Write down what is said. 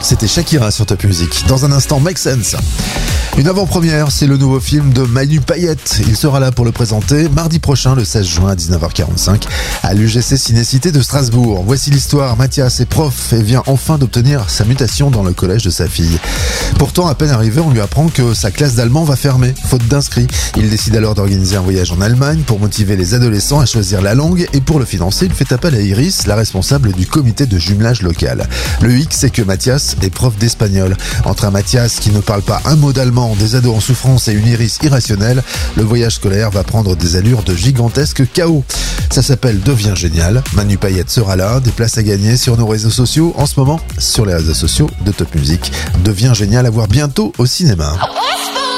C'était Shakira sur Top Music. Dans un instant, Make Sense. Une avant-première, c'est le nouveau film de Manu Payette. Il sera là pour le présenter mardi prochain, le 16 juin à 19h45, à l'UGC Cinécité de Strasbourg. Voici l'histoire. Mathias est prof et vient enfin d'obtenir sa mutation dans le collège de sa fille. Pourtant, à peine arrivé, on lui apprend que sa classe d'allemand va fermer, faute d'inscrits. Il décide alors d'organiser un voyage en Allemagne pour motiver les adolescents à choisir la langue, et pour le financer, il fait appel à Iris, la responsable du comité de jumelage local. Le hic, c'est que Mathias est prof d'espagnol. Entre un Mathias qui ne parle pas un mot d'allemand, des ados en souffrance et une Iris irrationnelle, le voyage scolaire va prendre des allures de gigantesque chaos. Ça s'appelle Deviens génial. Manu Payette sera là, des places à gagner sur nos réseaux sociaux, en ce moment sur les réseaux sociaux de Top Music. Deviens génial à voir bientôt au cinéma.